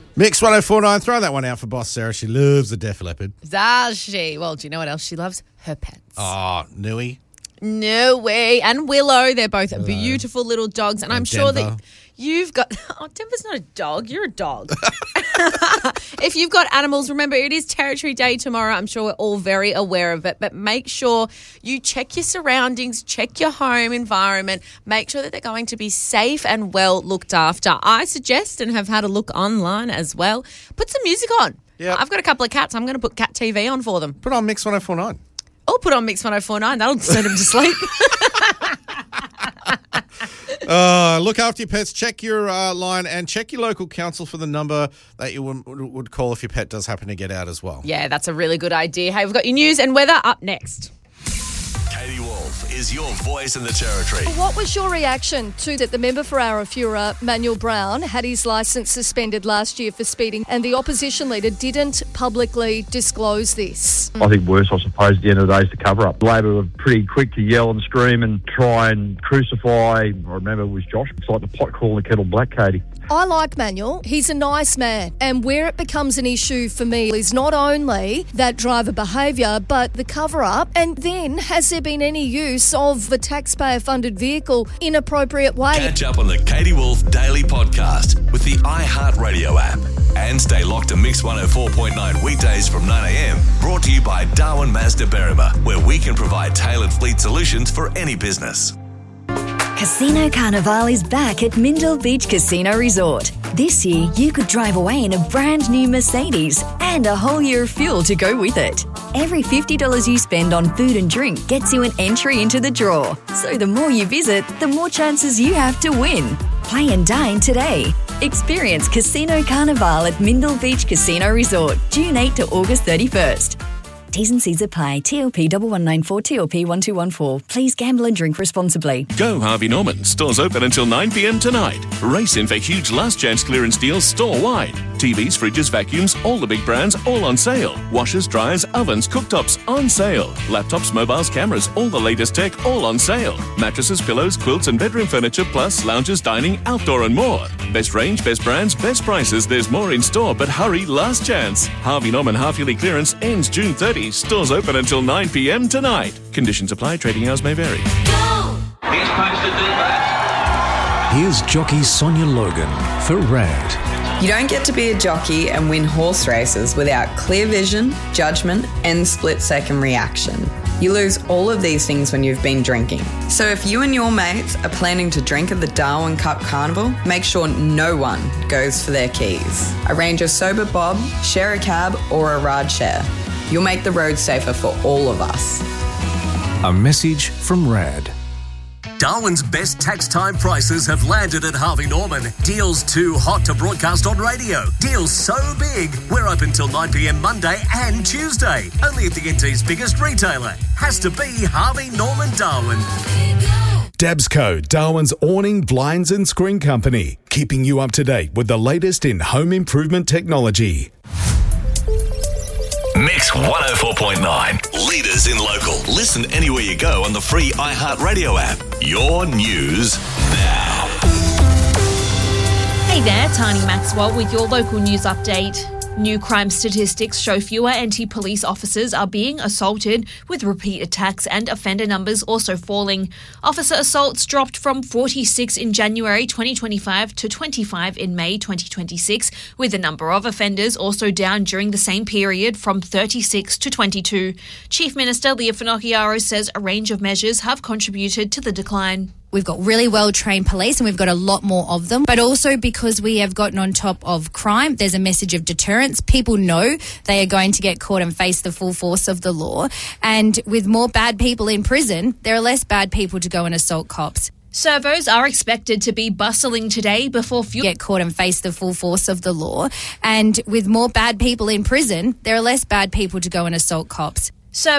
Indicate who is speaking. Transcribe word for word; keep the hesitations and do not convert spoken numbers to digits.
Speaker 1: Mix one oh four point nine, throw that one out for Boss Sarah. She loves the Def Leppard.
Speaker 2: Does she? Well, do you know what else she loves? Her pets.
Speaker 1: Oh, Nui.
Speaker 2: No way. And Willow, they're both Willow. beautiful little dogs. And, and I'm Denver. sure that you've got... Oh, Denver's not a dog. You're a dog. If you've got animals, remember, it is Territory Day tomorrow. I'm sure we're all very aware of it. But make sure you check your surroundings, check your home environment, make sure that they're going to be safe and well looked after. I suggest, and have had a look online as well, put some music on.
Speaker 1: Yep.
Speaker 2: I've got a couple of cats. I'm going to put Cat T V on for them.
Speaker 1: Put on Mix one oh four point nine.
Speaker 2: Or put on Mix one oh four point nine. That'll send them to sleep.
Speaker 1: uh, look after your pets. Check your uh, line and check your local council for the number that you would, would call if your pet does happen to get out as well.
Speaker 2: Yeah, that's a really good idea. Hey, we've got your news and weather up next.
Speaker 3: Katie Wolf is your voice in the Territory.
Speaker 4: What was your reaction to that the member for Arafura, Manuel Brown, had his licence suspended last year for speeding and the opposition leader didn't publicly disclose this?
Speaker 5: I think worse, I suppose, at the end of the day is the cover-up. Labor were pretty quick to yell and scream and try and crucify, I remember it was Josh, it's like the pot calling the kettle black, Katie.
Speaker 4: I like Manuel. He's a nice man. And where it becomes an issue for me is not only that driver behaviour, but the cover-up. And then, has there been any use of the taxpayer-funded vehicle in appropriate way?
Speaker 3: Catch up on the Katie Wolf Daily Podcast with the iHeartRadio app. And stay locked to Mix one oh four point nine weekdays from nine a.m. Brought to you by Darwin Mazda Berrima, where we can provide tailored fleet solutions for any business.
Speaker 6: Casino Carnival is back at Mindle Beach Casino Resort. This year, you could drive away in a brand new Mercedes and a whole year of fuel to go with it. Every fifty dollars you spend on food and drink gets you an entry into the draw. So the more you visit, the more chances you have to win. Play and dine today. Experience Casino Carnival at Mindle Beach Casino Resort, June eighth to August thirty-first. T's and C's apply. T L P one one nine four, T L P one two one four. Please gamble and drink responsibly.
Speaker 7: Go Harvey Norman. Stores open until nine p.m. tonight. Race in for huge last chance clearance deals store-wide. T Vs, fridges, vacuums, all the big brands, all on sale. Washers, dryers, ovens, cooktops, on sale. Laptops, mobiles, cameras, all the latest tech, all on sale. Mattresses, pillows, quilts and bedroom furniture, plus lounges, dining, outdoor and more. Best range, best brands, best prices. There's more in store, but hurry, last chance. Harvey Norman half-yearly clearance ends June thirtieth. Stores open until nine p.m. tonight. Conditions apply. Trading hours may vary.
Speaker 8: Go! He's supposed to do that.
Speaker 9: Here's jockey Sonia Logan for Rad.
Speaker 10: You don't get to be a jockey and win horse races without clear vision, judgment and split-second reaction. You lose all of these things when you've been drinking. So if you and your mates are planning to drink at the Darwin Cup Carnival, make sure no one goes for their keys. Arrange a sober bob, share a cab or a ride share. You'll make the road safer for all of us.
Speaker 9: A message from Rad.
Speaker 3: Darwin's best tax time prices have landed at Harvey Norman. Deals too hot to broadcast on radio. Deals so big, we're open till nine p.m. Monday and Tuesday. Only at the N T's biggest retailer. Has to be Harvey Norman Darwin.
Speaker 11: Dabsco, Darwin's awning, blinds and screen company. Keeping you up to date with the latest in home improvement technology.
Speaker 3: Mix one oh four point nine. Leaders in local. Listen anywhere you go on the free iHeartRadio app. Your news now.
Speaker 12: Hey there, Tani Maxwell with your local news update. New crime statistics show fewer anti-police officers are being assaulted, with repeat attacks and offender numbers also falling. Officer assaults dropped from forty-six in January twenty twenty-five to twenty-five in May twenty twenty-six, with the number of offenders also down during the same period from thirty-six to twenty-two. Chief Minister Leah Finocchiaro says a range of measures have contributed to the decline.
Speaker 13: We've got really well-trained police and we've got a lot more of them. But also because we have gotten on top of crime, there's a message of deterrence. People know they are going to get caught and face the full force of the law. And with more bad people in prison, there are less bad people to go and assault cops.
Speaker 12: Servos are expected to be bustling today before fuel
Speaker 13: get caught and face the full force of the law. And with more bad people in prison, there are less bad people to go and assault cops.